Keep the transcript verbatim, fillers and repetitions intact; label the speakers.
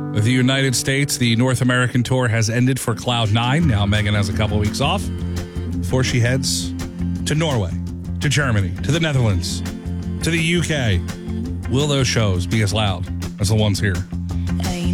Speaker 1: The United States, the North American tour has ended for Cloud Nine. Now Megan has a couple weeks off before she heads to Norway, to Germany, to the Netherlands, to the U K. Will those shows be as loud as the ones here?